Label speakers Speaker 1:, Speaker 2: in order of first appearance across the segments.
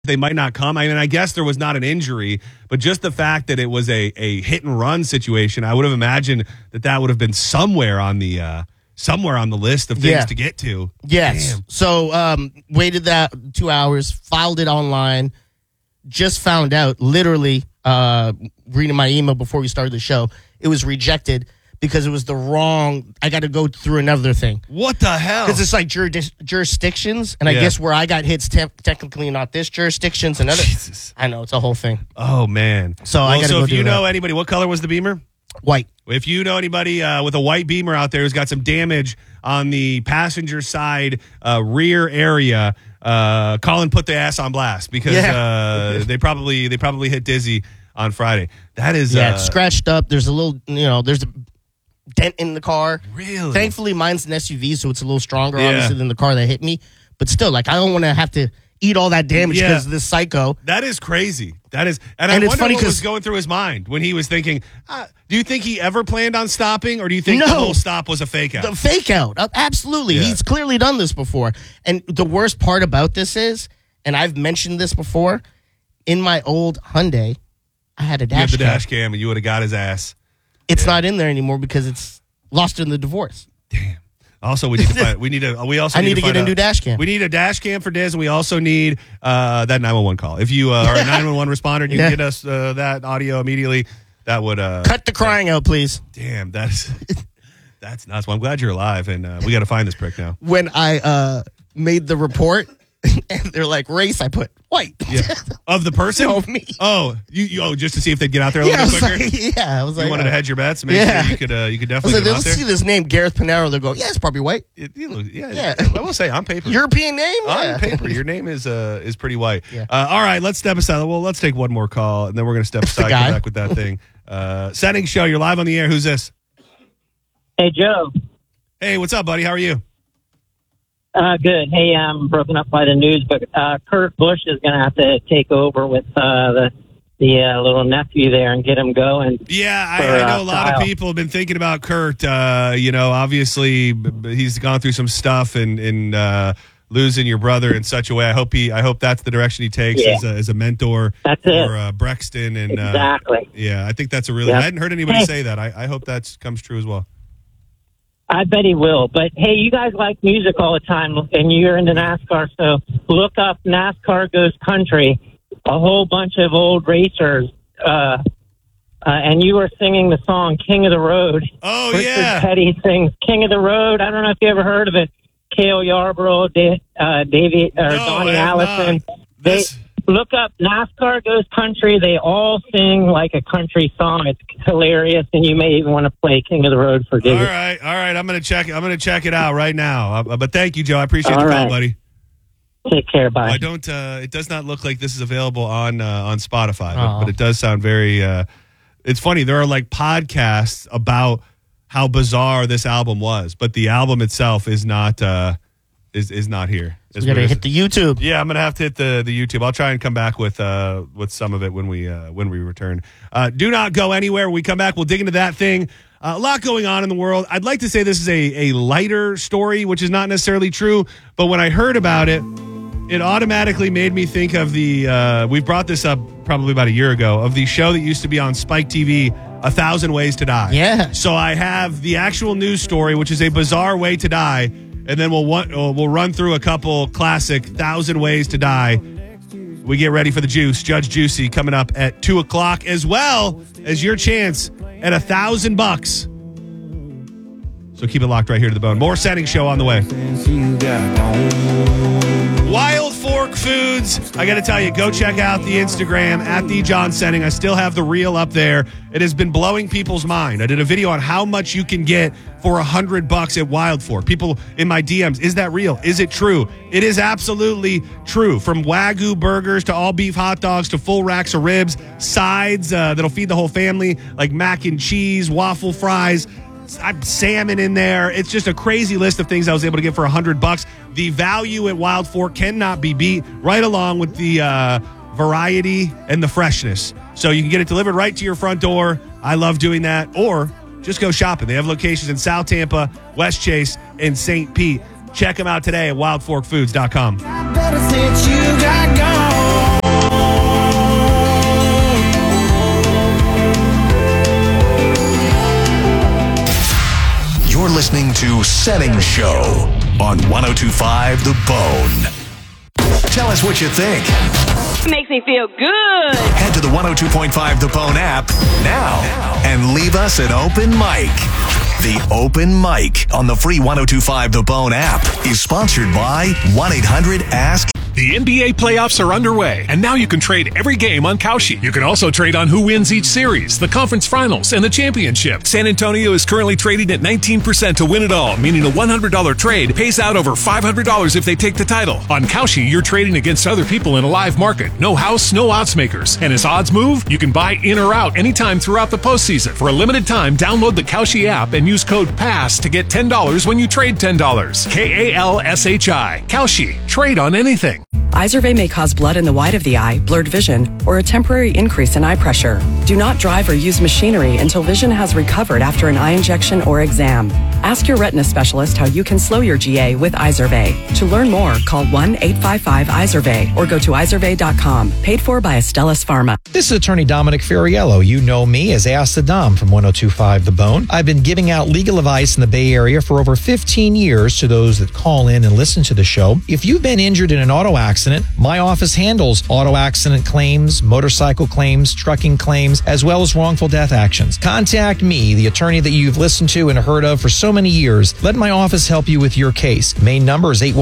Speaker 1: they might not come. I mean, I guess there was not an injury, but just the fact that it was a hit and run situation, I would have imagined that would have been somewhere on the list of things to get to.
Speaker 2: Yes. Damn. So waited that 2 hours, filed it online, just found out, literally reading my email before we started the show, it was rejected because it was the wrong, I got to go through another thing.
Speaker 1: What the hell?
Speaker 2: Because it's like jurisdictions, and I guess where I got hit's technically not this jurisdictions. Another,
Speaker 1: Jesus.
Speaker 2: I know, it's a whole thing.
Speaker 1: Oh, man.
Speaker 2: So I got to go
Speaker 1: if you know anybody, what color was the Beamer?
Speaker 2: White.
Speaker 1: If you know anybody with a white Beamer out there who's got some damage on the passenger side rear area, call and put the ass on blast because they probably hit Dizzy on Friday. That is
Speaker 2: it's scratched up. There's a little, there's a dent in the car.
Speaker 1: Really?
Speaker 2: Thankfully, mine's an SUV, so it's a little stronger, obviously, than the car that hit me. But still, like, I don't want to have to eat all that damage because of this psycho.
Speaker 1: That is crazy. That is, and I wonder what was going through his mind when he was thinking. Do you think he ever planned on stopping, or do you think the whole stop was a fake out?
Speaker 2: The fake out, absolutely. Yeah. He's clearly done this before. And the worst part about this is, and I've mentioned this before, in my old Hyundai, I had a dash cam.
Speaker 1: You had the dash cam, and you would have got his ass.
Speaker 2: It's not in there anymore because it's lost in the divorce.
Speaker 1: Damn. Also, we need to find. I need to
Speaker 2: get a new dash cam.
Speaker 1: We need a dash cam for Diz, and we also need that 911 call. If you are a 911 responder, and you can get us that audio immediately. That would
Speaker 2: cut the crying out, please.
Speaker 1: Damn, that's nuts. Well, I'm glad you're alive, and we got to find this prick now.
Speaker 2: When I made the report, and they're like race, I put white.
Speaker 1: Yeah. Of the person?
Speaker 2: No, of me.
Speaker 1: Oh, you just to see if they'd get out there a little bit quicker.
Speaker 2: I was like,
Speaker 1: you wanted to hedge your bets, make sure you could definitely. I was like,
Speaker 2: they'll see this name Gareth Pinero. They'll go, it's probably white.
Speaker 1: I will say on paper,
Speaker 2: European name.
Speaker 1: On paper, your name is pretty white.
Speaker 2: Yeah.
Speaker 1: All right, let's step aside. Well, let's take one more call, and then we're going to step aside. Come back with that thing. Setting show. You're live on the air. Who's this?
Speaker 3: Hey, Joe.
Speaker 1: Hey, what's up, buddy? How are you?
Speaker 3: Good. Hey, I'm broken up by the news, but Kurt Busch is going to have to take over with the little nephew there and get him going.
Speaker 1: Yeah, I know a lot of people have been thinking about Kurt. Obviously he's gone through some stuff and losing your brother in such a way. I hope that's the direction he takes as a mentor for Brexton. And
Speaker 3: exactly.
Speaker 1: I think that's I hadn't heard anybody say that. I hope that comes true as well.
Speaker 3: I bet he will. But, hey, you guys like music all the time, and you're into NASCAR, so look up NASCAR Goes Country. A whole bunch of old racers, and you were singing the song King of the Road.
Speaker 1: Oh,
Speaker 3: Richard Petty sings King of the Road. I don't know if you ever heard of it. Cale Yarborough, Donnie Allison. Look up NASCAR Goes Country. They all sing like a country song. It's hilarious, and you may even want to play King of the Road for Diggy.
Speaker 1: All right. I'm going to check it out right now. But thank you, Joe. I appreciate your call, buddy.
Speaker 3: Take care. Bye.
Speaker 1: I don't. It does not look like this is available on Spotify, but it does sound very. It's funny. There are like podcasts about how bizarre this album was, but the album itself is not. Is not here.
Speaker 2: You gotta hit the YouTube.
Speaker 1: Yeah, I'm gonna have to hit the YouTube. I'll try and come back with some of it when we return. Do not go anywhere. When we come back, we'll dig into that thing. A lot going on in the world. I'd like to say this is a lighter story, which is not necessarily true. But when I heard about it, it automatically made me think of the. We brought this up probably about a year ago of the show that used to be on Spike TV, 1,000 Ways to Die.
Speaker 2: Yeah.
Speaker 1: So I have the actual news story, which is a bizarre way to die. And then we'll run through a couple classic 1,000 Ways to Die. We get ready for the juice. Judge Juicy coming up at 2:00, as well as your chance at $1,000. So keep it locked right here to the bone. More Setting Show on the way. Wild Fork Foods. I got to tell you, go check out the Instagram at the John Setting. I still have the reel up there. It has been blowing people's mind. I did a video on how much you can get for $100 at Wild Fork. People in my DMs, is that real? Is it true? It is absolutely true. From Wagyu burgers to all beef hot dogs to full racks of ribs, sides that'll feed the whole family, like mac and cheese, waffle fries, salmon in there. It's just a crazy list of things I was able to get for $100. The value at Wild Fork cannot be beat, right along with the variety and the freshness. So you can get it delivered right to your front door. I love doing that. Or just go shopping. They have locations in South Tampa, West Chase, and St. Pete. Check them out today at wildforkfoods.com.
Speaker 4: listening to Setting Show on 102.5 The Bone. Tell us what you think.
Speaker 5: It makes me feel good.
Speaker 4: Head to the 102.5 The Bone app now and leave us an open mic. The Open Mic on the free 102.5 The Bone app is sponsored by 1-800-ASK.
Speaker 6: The NBA playoffs are underway, and now you can trade every game on Kalshi. You can also trade on who wins each series, the conference finals, and the championship. San Antonio is currently trading at 19% to win it all, meaning a $100 trade pays out over $500 if they take the title. On Kalshi, you're trading against other people in a live market. No house, no odds makers. And as odds move, you can buy in or out anytime throughout the postseason. For a limited time, download the Kalshi app and use code PASS to get $10 when you trade $10. KALSHI. Kalshi. Trade on anything.
Speaker 7: Izervay may cause blood in the white of the eye, blurred vision, or a temporary increase in eye pressure. Do not drive or use machinery until vision has recovered after an eye injection or exam. Ask your retina specialist how you can slow your GA with Izervay. To learn more, call 1-855-IZERVAY or go to izervay.com. Paid for by Astellas Pharma.
Speaker 8: This is Attorney Dominic Ferriello. You know me as Ask the Dom from 102.5 The Bone. I've been giving out legal advice in the Bay Area for over 15 years to those that call in and listen to the show. If you've been injured in an auto accident, my office handles auto accident claims, motorcycle claims, trucking claims, as well as wrongful death actions. Contact me, the attorney that you've listened to and heard of for so many years. Let my office help you with your case. Main number is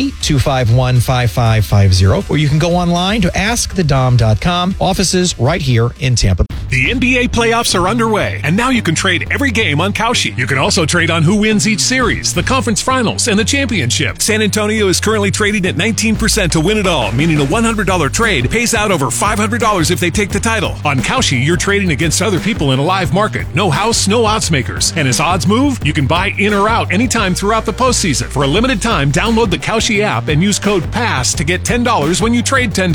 Speaker 8: 813-251-5550, or you can go online to askthedom.com. Offices right here in Tampa.
Speaker 6: The NBA playoffs are underway, and now you can trade every game on Kalshi. You can also trade on who wins each series, the conference finals, and the championship. San Antonio is currently trading at 19% to win it all, meaning a $100 trade pays out over $500 if they take the title. On Kalshi, you're trading against other people in a live market. No house, no odds makers. And as odds move, you can buy in or out anytime throughout the postseason. For a limited time, download the Kalshi app and use code PASS to get $10 when you trade $10.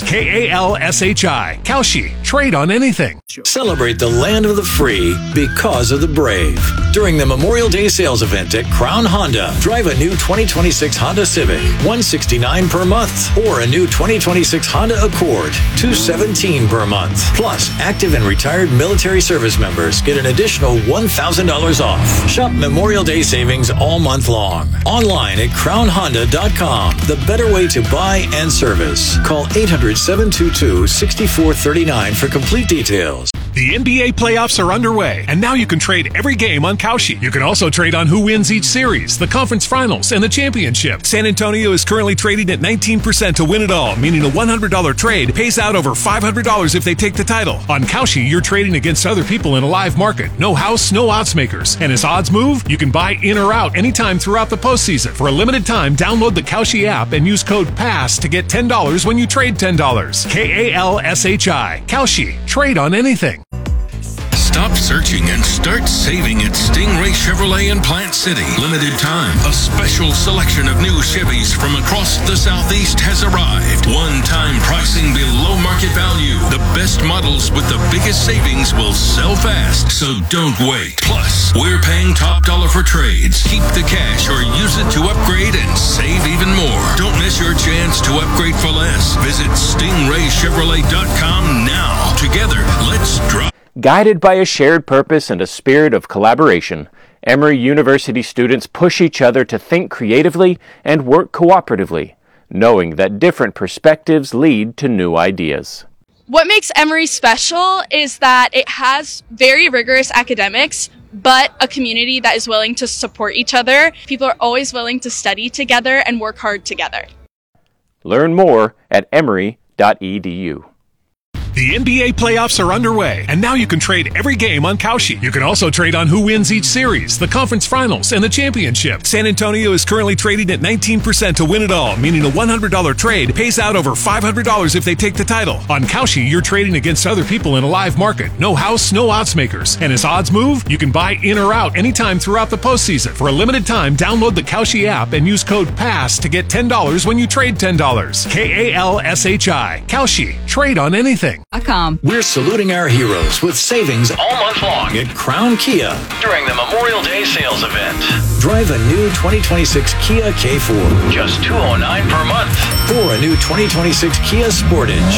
Speaker 6: KALSHI. Kalshi. Trade on anything.
Speaker 9: Celebrate the land of the free because of the brave. During the Memorial Day sales event at Crown Honda, drive a new 2026 Honda Civic, $169 per month, or a new 2026 Honda Accord, $217 per month. Plus, active and retired military service members get an additional $1,000 off. Shop Memorial Day savings all month long. Online at crownhonda.com. The better way to buy and service. Call 800-722-6439 for complete details.
Speaker 6: The NBA playoffs are underway, and now you can trade every game on Kalshi. You can also trade on who wins each series, the conference finals, and the championship. San Antonio is currently trading at 19% to win it all, meaning a $100 trade pays out over $500 if they take the title. On Kalshi, you're trading against other people in a live market. No house, no odds makers. And as odds move, you can buy in or out anytime throughout the postseason. For a limited time, download the Kalshi app and use code PASS to get $10 when you trade $10. KALSHI. Kalshi. Trade on anything.
Speaker 10: Stop searching and start saving at Stingray Chevrolet in Plant City. Limited time. A special selection of new Chevys from across the Southeast has arrived. One-time pricing below market value. The best models with the biggest savings will sell fast, so don't wait. Plus, we're paying top dollar for trades. Keep the cash or use it to upgrade and save even more. Don't miss your chance to upgrade for less. Visit StingrayChevrolet.com now. Together, let's drive.
Speaker 11: Guided by a shared purpose and a spirit of collaboration, Emory University students push each other to think creatively and work cooperatively, knowing that different perspectives lead to new ideas.
Speaker 12: What makes Emory special is that it has very rigorous academics, but a community that is willing to support each other. People are always willing to study together and work hard together.
Speaker 11: Learn more at emory.edu.
Speaker 6: The NBA playoffs are underway, and now you can trade every game on Kalshi. You can also trade on who wins each series, the conference finals, and the championship. San Antonio is currently trading at 19% to win it all, meaning a $100 trade pays out over $500 if they take the title. On Kalshi, you're trading against other people in a live market. No house, no odds makers. And as odds move, you can buy in or out anytime throughout the postseason. For a limited time, download the Kalshi app and use code PASS to get $10 when you trade $10. KALSHI. Kalshi. Trade on anything.
Speaker 9: We're saluting our heroes with savings all month long at Crown Kia during the Memorial Day sales event. Drive a new 2026 Kia K4, just $209 per month, or a new 2026 Kia Sportage,